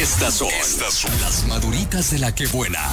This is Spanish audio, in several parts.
Estas son las maduritas de la que buena.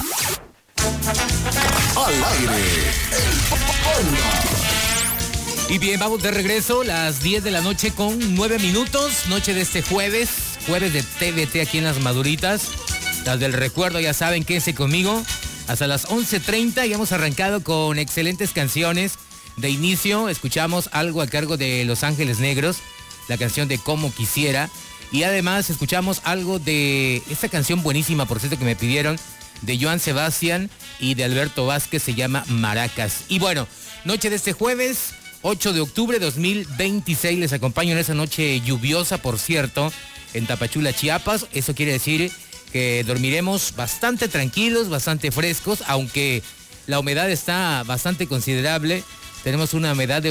Al aire, el Panda. Y bien, vamos de regreso, las 10 de la noche con 9 minutos, noche de este jueves de TVT aquí en Las Maduritas. Las del recuerdo, ya saben, quédense conmigo hasta las 11:30 y hemos arrancado con excelentes canciones. De inicio escuchamos algo a cargo de Los Ángeles Negros, la canción de Como Quisiera. Y además escuchamos algo de esta canción buenísima, por cierto, que me pidieron, de Joan Sebastián y de Alberto Vázquez, se llama Maracas. Y bueno, noche de este jueves, 8 de octubre de 2026, les acompaño en esa noche lluviosa, por cierto, en Tapachula, Chiapas. Eso quiere decir que dormiremos bastante tranquilos, bastante frescos, aunque la humedad está bastante considerable. Tenemos una humedad de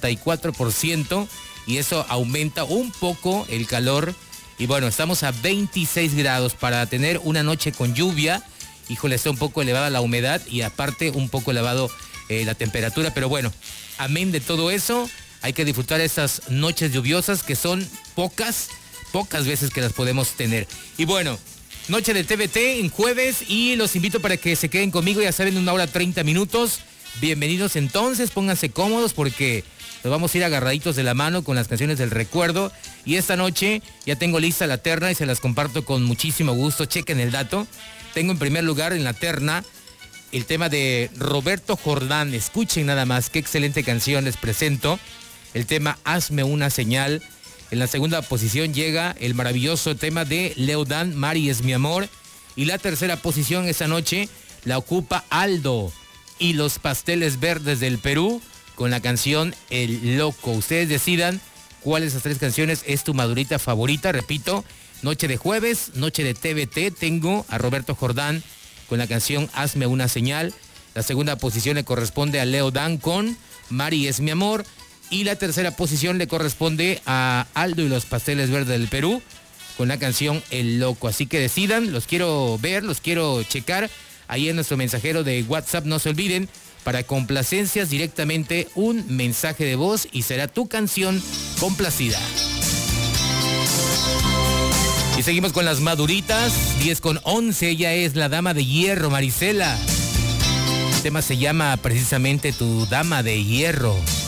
84% y eso aumenta un poco el calor. Y bueno, estamos a 26 grados para tener una noche con lluvia. Híjole, está un poco elevada la humedad y aparte un poco elevado la temperatura. Pero bueno, amén de todo eso, hay que disfrutar estas noches lluviosas que son pocas veces que las podemos tener. Y bueno, noche de TVT en jueves y los invito para que se queden conmigo, ya saben, 1 hora 30 minutos. Bienvenidos entonces, pónganse cómodos porque nos vamos a ir agarraditos de la mano con las canciones del recuerdo. Y esta noche ya tengo lista la terna y se las comparto con muchísimo gusto. Chequen el dato. Tengo en primer lugar en la terna el tema de Roberto Jordán. Escuchen nada más qué excelente canción les presento. El tema Hazme una señal. En la segunda posición llega el maravilloso tema de Leodán, Mari es mi amor. Y la tercera posición esta noche la ocupa Aldo y los Pasteles Verdes del Perú con la canción El Loco. Ustedes decidan cuál de esas tres canciones es tu madurita favorita. Repito, noche de jueves, noche de TVT, tengo a Roberto Jordán con la canción Hazme una señal. La segunda posición le corresponde a Leodán con Mari es mi amor. Y la tercera posición le corresponde a Aldo y los Pasteles Verdes del Perú con la canción El Loco. Así que decidan, los quiero ver, los quiero checar. Ahí en nuestro mensajero de WhatsApp, no se olviden, para complacencias directamente un mensaje de voz y será tu canción complacida. Y seguimos con las maduritas, 10:11, ella es la Dama de Hierro, Marisela. El tema se llama precisamente Tu Dama de Hierro.